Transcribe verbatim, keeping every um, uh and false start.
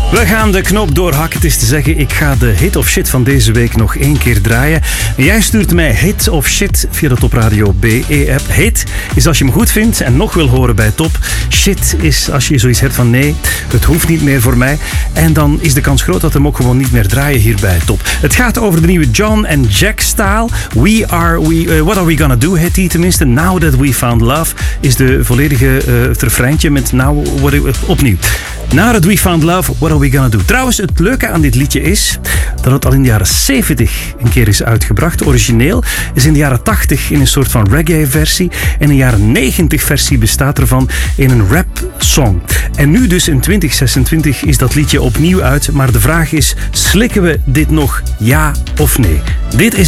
We gaan de knop doorhakken. Het is te zeggen, ik ga de hit of shit van deze week nog één keer draaien. En jij stuurt mij hit of shit via de Top Radio B E-app. Hit is als je me goed vindt en nog wil horen bij Top. Shit is als je zoiets hebt van nee, het hoeft niet meer voor mij. En dan is de kans groot dat hem ook gewoon niet meer draaien hier bij Top. Het gaat over de nieuwe John and Jack style. We are, we, uh, what are we gonna do, heet die tenminste. Now that we found love is de volledige uh, het refreintje met now, what, uh, opnieuw. Now that we found love, what are we gonna do? Trouwens, het leuke aan dit liedje is dat het al in de jaren zeventig een keer is uitgebracht. Origineel is in de jaren tachtig in een soort van reggae-versie. En een jaren negentig versie bestaat ervan in een rap-song. En nu dus in twintig zesentwintig is dat liedje opnieuw uit. Maar de vraag is, slikken we dit nog ja of nee? Dit is